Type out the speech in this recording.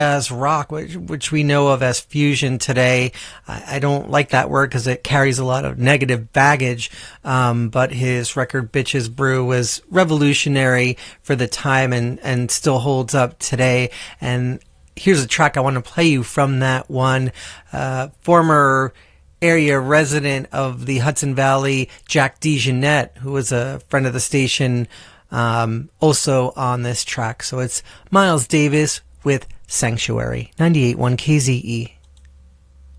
as rock, which we know of as fusion today. I don't like that word because it carries a lot of negative baggage. But his record Bitches Brew was revolutionary for the time and still holds up today. And here's a track I want to play you from that one. Former area resident of the Hudson Valley, Jack DeJohnette, who was a friend of the station, also on this track. So it's Miles Davis with Sanctuary, 98.1 KZE.